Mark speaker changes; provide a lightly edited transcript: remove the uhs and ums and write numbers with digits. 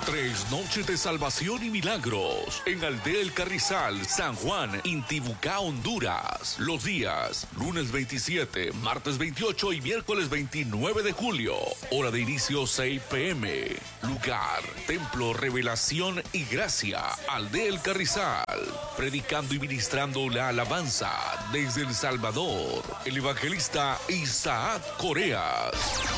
Speaker 1: 3 noches de salvación y milagros en Aldea El Carrizal, San Juan, Intibucá, Honduras. Los días, lunes 27, martes 28 y miércoles 29 de julio. Hora de inicio 6 p.m. Lugar, Templo Revelación y Gracia, Aldea El Carrizal. Predicando y ministrando la alabanza desde El Salvador, el evangelista Isaac Coreas.